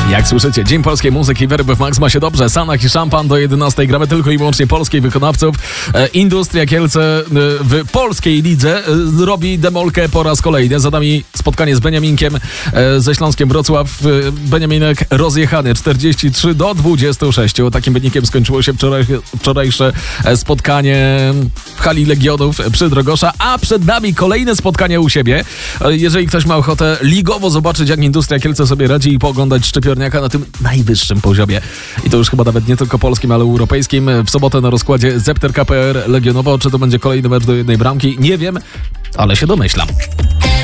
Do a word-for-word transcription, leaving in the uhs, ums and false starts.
Jak słyszycie, Dzień Polskiej Muzyki w R M F Max ma się dobrze. Sanach i Szampan do jedenastej. Gramy tylko i wyłącznie polskich wykonawców. E, Industria Kielce e, w polskiej lidze e, robi demolkę po raz kolejny. Za nami spotkanie z Beniaminkiem e, ze Śląskiem Wrocław. E, Beniaminek rozjechany czterdzieści trzy do dwudziestu sześciu. Takim wynikiem skończyło się wczoraj, wczorajsze spotkanie w hali Legionów przy Drogosza, a przed nami kolejne spotkanie u siebie. E, jeżeli ktoś ma ochotę ligowo zobaczyć, jak Industria Kielce sobie radzi i pooglądać Szczypiorniaka na tym najwyższym poziomie. I to już chyba nawet nie tylko polskim, ale europejskim. W sobotę na rozkładzie Zepter K P R Legionowo. Czy to będzie kolejny mecz do jednej bramki? Nie wiem, ale się domyślam.